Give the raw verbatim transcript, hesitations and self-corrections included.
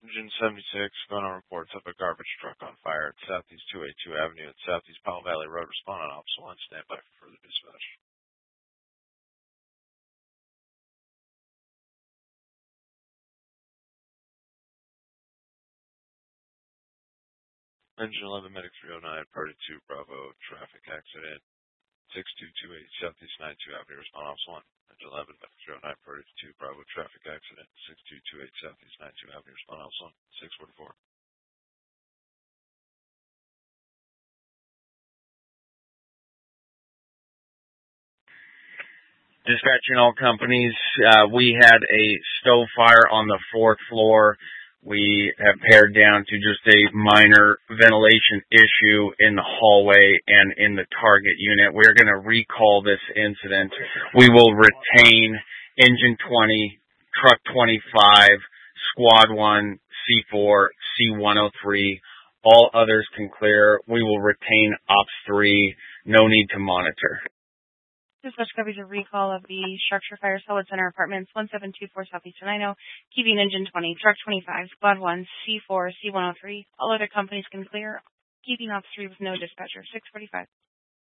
Engine seventy-six, going on reports of a garbage truck on fire at Southeast two eighty-two Avenue at Southeast Powell Valley Road. Respond on Ops one. Stand by for further dispatch. Engine eleven, Medic three oh nine, Party two, Bravo, traffic accident, six two two eight Southeast ninety-two Avenue. Respond Ops one. Engine eleven, Medic three oh nine, Party two, Bravo, traffic accident, six two two eight Southeast ninety-two Avenue. Respond Ops one. six forty-four. Dispatching all companies, uh, we had a stove fire on the fourth floor. We have pared down to just a minor ventilation issue in the hallway and in the target unit. We're going to recall this incident. We will retain Engine twenty, Truck twenty-five, Squad one, C four, C one oh three. All others can clear. We will retain Ops three. No need to monitor. Dispatch copies a recall of the structure fire, Solid Center Apartments, one seven two four Southeast Tenino, keeping Engine twenty, Truck twenty-five, Squad one, C four, C one oh three. All other companies can clear, keeping Ops three with no dispatcher. six forty-five.